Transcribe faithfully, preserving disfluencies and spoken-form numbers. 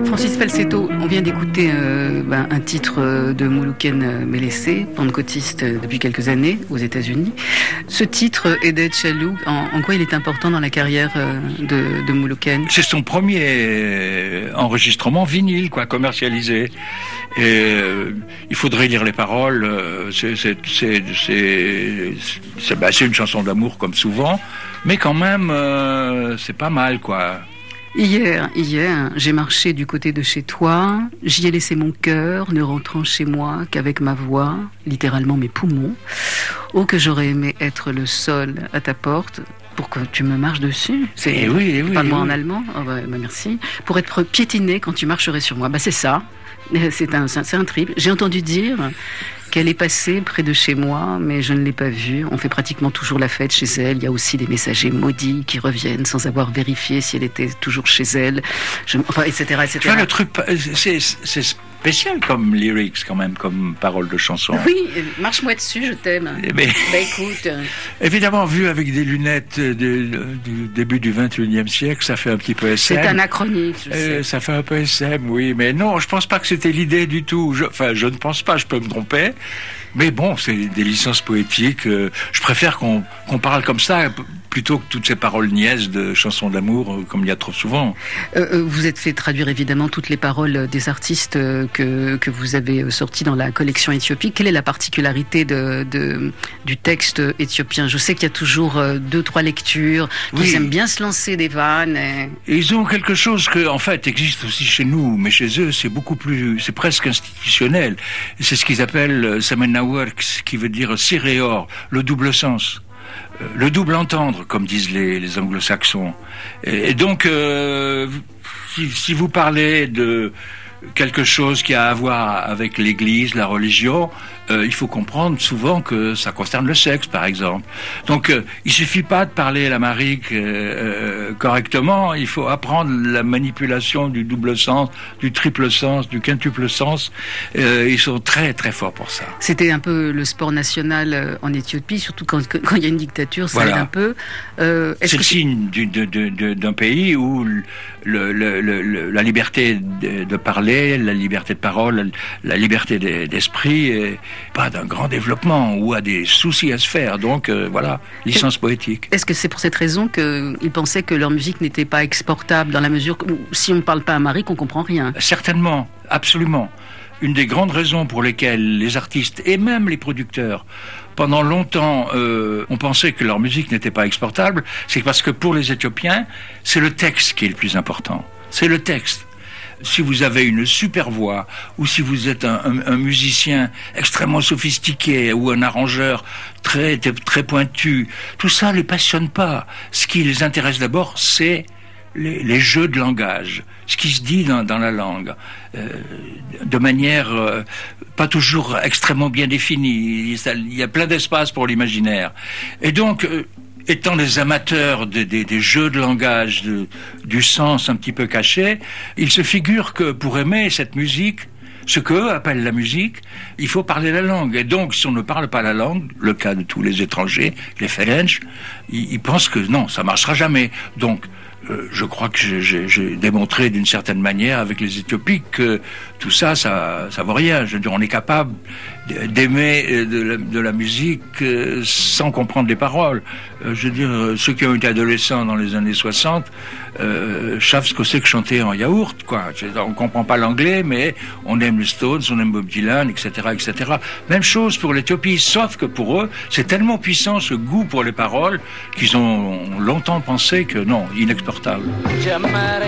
Francis Falsetto, on vient d'écouter euh, ben, un titre de Moulouken Mélessé, pentecôtiste depuis quelques années aux États-Unis. Ce titre, Eded Chalouk, en, en quoi il est important dans la carrière de, de Moulouken? C'est son premier enregistrement vinyle, quoi, commercialisé. Et euh, il faudrait lire les paroles. Euh, c'est, c'est, c'est, c'est, c'est, bah, c'est une chanson d'amour comme souvent, mais quand même, euh, c'est pas mal, quoi. Hier, hier, j'ai marché du côté de chez toi, j'y ai laissé mon cœur, ne rentrant chez moi qu'avec ma voix, littéralement mes poumons. Oh, que j'aurais aimé être le sol à ta porte pour que tu me marches dessus. C'est, eh oui, eh oui, parle-moi eh en oui. allemand. Oh, bah, bah, merci. Pour être piétiné quand tu marcherais sur moi. Bah, c'est ça. C'est un, c'est un triple. J'ai entendu dire qu'elle est passée près de chez moi, mais je ne l'ai pas vue. On fait pratiquement toujours la fête chez elle. Il y a aussi des messagers maudits qui reviennent sans avoir vérifié si elle était toujours chez elle. Je, enfin, et cetera, et cetera. Tu vois, le truc, c'est, c'est spécial comme lyrics, quand même, comme parole de chanson. Oui, marche-moi dessus, je t'aime. Mais, bah écoute. Évidemment, vu avec des lunettes de, de, du début du vingt et unième siècle, ça fait un petit peu S M. C'est anachronique, je euh, sais. Ça fait un peu S M, oui. Mais non, je pense pas que c'était l'idée du tout. Je, enfin, je ne pense pas, je peux me tromper. Mais bon, c'est des licences poétiques. Euh, je préfère qu'on, qu'on parle comme ça plutôt que toutes ces paroles niaises de chansons d'amour, euh, comme il y a trop souvent. Euh, vous êtes fait traduire évidemment toutes les paroles des artistes que, que vous avez sortis dans la collection éthiopique. Quelle est la particularité de, de, du texte éthiopien? Je sais qu'il y a toujours deux, trois lectures, qu'ils oui. aiment bien se lancer des vannes. Et... et ils ont quelque chose que, en fait, existe aussi chez nous, mais chez eux, c'est beaucoup plus, c'est presque institutionnel. C'est ce qu'ils appellent Semena Works, qui veut dire siréor, le double sens. Le double entendre, comme disent les, les anglo-saxons. Et, et donc, euh, si, si vous parlez de quelque chose qui a à voir avec l'Église, la religion, euh, il faut comprendre souvent que ça concerne le sexe, par exemple. Donc, euh, il suffit pas de parler l'amharique euh, correctement, il faut apprendre la manipulation du double sens, du triple sens, du quintuple sens. Euh, ils sont très, très forts pour ça. C'était un peu le sport national en Éthiopie, surtout quand, quand il y a une dictature, ça voilà. aide un peu. Euh, est-ce c'est que le signe du, de, de, de, d'un pays où le, le, le, le, la liberté de, de parler, la liberté de parole, la liberté d'esprit est pas d'un grand développement ou a des soucis à se faire. Donc euh, voilà, licence poétique. Est-ce que c'est pour cette raison qu'ils pensaient que leur musique n'était pas exportable, dans la mesure où si on ne parle pas amharique, on ne comprend rien? Certainement, absolument. Une des grandes raisons pour lesquelles les artistes et même les producteurs pendant longtemps euh, ont pensé que leur musique n'était pas exportable, c'est parce que pour les Éthiopiens, c'est le texte qui est le plus important. C'est le texte. Si vous avez une super voix, ou si vous êtes un, un, un musicien extrêmement sophistiqué, ou un arrangeur très, très pointu, tout ça ne les passionne pas. Ce qui les intéresse d'abord, c'est les, les jeux de langage, ce qui se dit dans, dans la langue, euh, de manière euh, pas toujours extrêmement bien définie. Il y a plein d'espace pour l'imaginaire. Et donc... Euh, étant des amateurs des, des, des jeux de langage, de, du sens un petit peu caché, ils se figurent que pour aimer cette musique, ce qu'eux appellent la musique, il faut parler la langue. Et donc, si on ne parle pas la langue, le cas de tous les étrangers, les Ferenc, ils, ils pensent que non, ça marchera jamais. Donc, euh, je crois que j'ai, j'ai, j'ai démontré d'une certaine manière avec les Éthiopiques que tout ça, ça, ça vaut rien. Je veux dire, on est capable d'aimer de la, de la musique euh, sans comprendre les paroles. Euh, je veux dire, ceux qui ont été adolescents dans les années soixante euh, savent ce que c'est que chanter en yaourt, quoi. On comprend pas l'anglais, mais on aime les Stones, on aime Bob Dylan, et cetera, et cetera. Même chose pour l'Éthiopie, sauf que pour eux, c'est tellement puissant ce goût pour les paroles qu'ils ont longtemps pensé que non, inexportable.